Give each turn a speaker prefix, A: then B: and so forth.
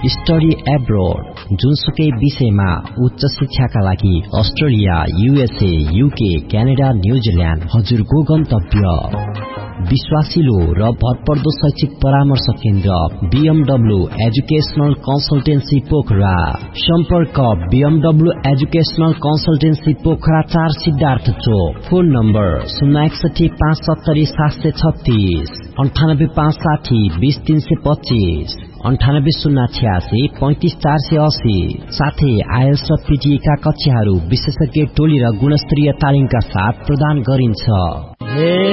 A: Study abroad जुनसुकै विषयमा उच्च शिक्षाका लागि Australia, USA, UK, Canada, New Zealand हजुरको गन्तव्य। विश्वासिलो र भरपर्दो शैक्षिक परामर्श केन्द्र BMW एजुकेशनल कन्सल्टेन्सी पोखरा। सम्पर्क BMW educational consultancy Pokhara 4 Siddhartha चोक। Phone number 061 570 736 98560 20325 98 086 35 480। साथै आइएल्स र PTE का कक्षाहरू विशेषज्ञ टोली र गुणस्तरीय तालिमका साथ प्रदान गरिन्छ।